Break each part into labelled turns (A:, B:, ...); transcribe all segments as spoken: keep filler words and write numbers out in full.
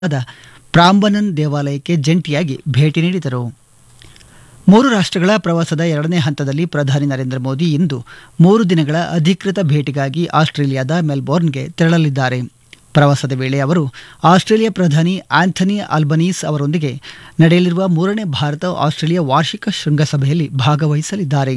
A: ಆದ ಪ್ರಾಂಬನನ್ ದೇವಾಲಯಕ್ಕೆ ಜಂಟಿಯಾಗಿ ಭೇಟಿ ನೀಡಿದರು. ಮೂರು ರಾಷ್ಟ್ರಗಳ ಪ್ರವಾಸದ ಎರಡನೇ ಹಂತದಲ್ಲಿ ಪ್ರಧಾನಿ ನರೇಂದ್ರ ಮೋದಿ ಇಂದು ಮೂರು ದಿನಗಳ ಅಧಿಕೃತ ಭೇಟಿಗಾಗಿ ಆಸ್ಟ್ರೇಲಿಯಾದ ಮೆಲ್ಬೋರ್ನ್ಗೆ ತೆರಳಲಿದ್ದಾರೆ. ಪ್ರವಾಸದ ವೇಳೆ ಅವರು ಆಸ್ಟ್ರೇಲಿಯಾ ಪ್ರಧಾನಿ ಆಂಥನಿ ಆಲ್ಬನೀಸ್ ಅವರೊಂದಿಗೆ ನಡೆಯಲಿರುವ ಮೂರನೇ ಭಾರತ ಆಸ್ಟ್ರೇಲಿಯಾ ವಾರ್ಷಿಕ ಶೃಂಗಸಭೆಯಲ್ಲಿ ಭಾಗವಹಿಸಲಿದ್ದಾರೆ.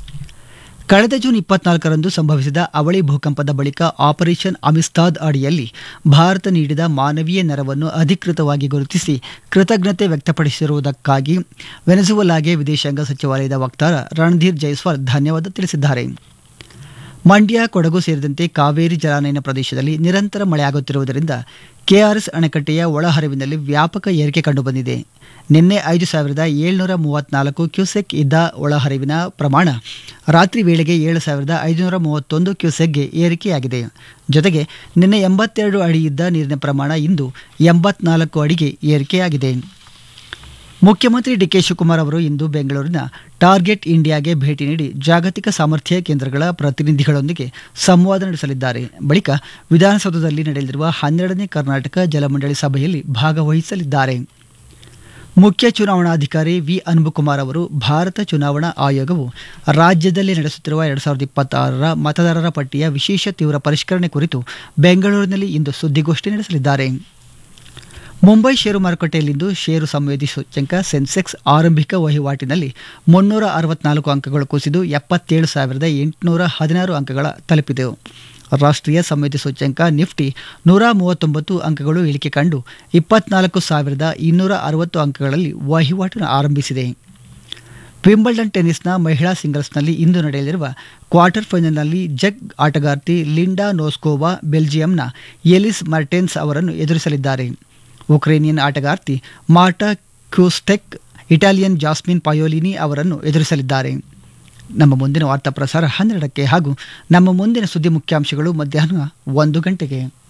A: ಕಳೆದ ಜೂನ್ ಇಪ್ಪತ್ನಾಲ್ಕರಂದು ಸಂಭವಿಸಿದ ಅವಳಿ ಭೂಕಂಪದ ಬಳಿಕ ಆಪರೇಷನ್ ಅಮಿಸ್ತಾದ್ ಅಡಿಯಲ್ಲಿ ಭಾರತ ನೀಡಿದ ಮಾನವೀಯ ನೆರವನ್ನು ಅಧಿಕೃತವಾಗಿ ಗುರುತಿಸಿ ಕೃತಜ್ಞತೆ ವ್ಯಕ್ತಪಡಿಸಿರುವುದಕ್ಕಾಗಿ ವೆನೆಜುವೆಲಾಗೆ ವಿದೇಶಾಂಗ ಸಚಿವಾಲಯದ ವಕ್ತಾರ ರಣಧೀರ್ ಜೈಸ್ವಾಲ್ ಧನ್ಯವಾದ ತಿಳಿಸಿದ್ದಾರೆ. ಮಂಡ್ಯ, ಕೊಡಗು ಸೇರಿದಂತೆ ಕಾವೇರಿ ಜಲಾನಯನ ಪ್ರದೇಶದಲ್ಲಿ ನಿರಂತರ ಮಳೆಯಾಗುತ್ತಿರುವುದರಿಂದ ಕೆಆರ್ಎಸ್ ಅಣೆಕಟ್ಟೆಯ ಒಳಹರಿವಿನಲ್ಲಿ ವ್ಯಾಪಕ ಏರಿಕೆ ಕಂಡುಬಂದಿದೆ. ನಿನ್ನೆ ಐದು ಸಾವಿರದ ಏಳ್ನೂರ ಮೂವತ್ನಾಲ್ಕು ಕ್ಯೂಸೆಕ್ ಇದ್ದ ಒಳಹರಿವಿನ ಪ್ರಮಾಣ ರಾತ್ರಿ ವೇಳೆಗೆ ಏಳು ಸಾವಿರದ ಐದುನೂರ ಮೂವತ್ತೊಂದು ಕ್ಯೂಸೆಕ್ಗೆ ಏರಿಕೆಯಾಗಿದೆ. ಜೊತೆಗೆ ನಿನ್ನೆ ಎಂಬತ್ತೆರಡು ಅಡಿ ಇದ್ದ ನೀರಿನ ಪ್ರಮಾಣ ಇಂದು ಎಂಬತ್ನಾಲ್ಕು ಅಡಿಗೆ ಏರಿಕೆಯಾಗಿದೆ. ಮುಖ್ಯಮಂತ್ರಿ ಡಿಕೆ ಶಿವಕುಮಾರ್ ಅವರು ಇಂದು ಬೆಂಗಳೂರಿನ ಟಾರ್ಗೆಟ್ ಇಂಡಿಯಾಗೆ ಭೇಟಿ ನೀಡಿ ಜಾಗತಿಕ ಸಾಮರ್ಥ್ಯ ಕೇಂದ್ರಗಳ ಪ್ರತಿನಿಧಿಗಳೊಂದಿಗೆ ಸಂವಾದ ನಡೆಸಲಿದ್ದಾರೆ. ಬಳಿಕ ವಿಧಾನಸೌಧದಲ್ಲಿ ನಡೆಯಲಿರುವ ಹನ್ನೆರಡನೇ ಕರ್ನಾಟಕ ಜಲಮಂಡಳಿ ಸಭೆಯಲ್ಲಿ ಭಾಗವಹಿಸಲಿದ್ದಾರೆ. ಮುಖ್ಯ ಚುನಾವಣಾಧಿಕಾರಿ ವಿ ಅನ್ಬುಕುಮಾರ್ ಅವರು ಭಾರತ ಚುನಾವಣಾ ಆಯೋಗವು ರಾಜ್ಯದಲ್ಲಿ ನಡೆಸುತ್ತಿರುವ ಎರಡು ಸಾವಿರದ ಇಪ್ಪತ್ತಾರರ ಮತದಾರರ ಪಟ್ಟಿಯ ವಿಶೇಷ ತೀವ್ರ ಪರಿಷ್ಕರಣೆ ಕುರಿತು ಬೆಂಗಳೂರಿನಲ್ಲಿ ಇಂದು ಸುದ್ದಿಗೋಷ್ಠಿ ನಡೆಸಲಿದ್ದಾರೆ. ಮುಂಬೈ ಷೇರು ಮಾರುಕಟ್ಟೆಯಲ್ಲಿಂದು ಷೇರು ಸಂವೇದಿ ಸೂಚ್ಯಂಕ ಸೆನ್ಸೆಕ್ಸ್ ಆರಂಭಿಕ ವಹಿವಾಟಿನಲ್ಲಿ ಮುನ್ನೂರ ಅರವತ್ನಾಲ್ಕು ಅಂಕಗಳು ಕುಸಿದು ಎಪ್ಪತ್ತೇಳು ಸಾವಿರದ ಎಂಟುನೂರ ಹದಿನಾರು ಅಂಕಗಳ ತಲುಪಿದೆ. ರಾಷ್ಟ್ರೀಯ ಸಂವೇದಿ ಸೂಚ್ಯಂಕ ನಿಫ್ಟಿ ನೂರ ಮೂವತ್ತೊಂಬತ್ತು ಅಂಕಗಳು ಇಳಿಕೆ ಕಂಡು ಇಪ್ಪತ್ನಾಲ್ಕು ಸಾವಿರದ ಇನ್ನೂರ ಅರವತ್ತು ಅಂಕಗಳಲ್ಲಿ ವಹಿವಾಟು ಆರಂಭಿಸಿದೆ. ವಿಂಬಲ್ಡನ್ ಟೆನ್ನಿಸ್ನ ಮಹಿಳಾ ಸಿಂಗಲ್ಸ್ನಲ್ಲಿ ಇಂದು ನಡೆಯಲಿರುವ ಕ್ವಾರ್ಟರ್ ಫೈನಲ್ನಲ್ಲಿ ಜಗ್ ಆಟಗಾರ್ತಿ ಲಿಂಡಾ ನೋಸ್ಕೋವಾ ಬೆಲ್ಜಿಯಂನ ಎಲಿಸ್ ಮರ್ಟೆನ್ಸ್ ಅವರನ್ನು ಎದುರಿಸಲಿದ್ದಾರೆ. ಉಕ್ರೇನಿಯನ್ ಆಟಗಾರ್ತಿ ಮಾರ್ಟಾ ಕ್ಯೂಸ್ಟೆಕ್ ಇಟಾಲಿಯನ್ ಜಾಸ್ಮಿನ್ ಪಾಯೋಲಿನಿ ಅವರನ್ನು ಎದುರಿಸಲಿದ್ದಾರೆ. ನಮ್ಮ ಮುಂದಿನ ವಾರ್ತಾ ಪ್ರಸಾರ ಹನ್ನೆರಡಕ್ಕೆ ಹಾಗೂ ನಮ್ಮ ಮುಂದಿನ ಸುದ್ದಿ ಮುಖ್ಯಾಂಶಗಳು ಮಧ್ಯಾಹ್ನ ಒಂದು ಗಂಟೆಗೆ.